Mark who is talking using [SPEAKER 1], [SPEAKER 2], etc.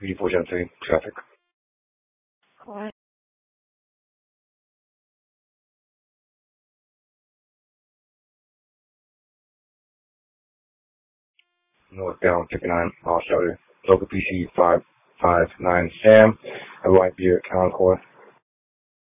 [SPEAKER 1] 3473, traffic.
[SPEAKER 2] What?
[SPEAKER 1] Northbound 59, all shelter. Local PC 559 Sam, a white beard, Concord.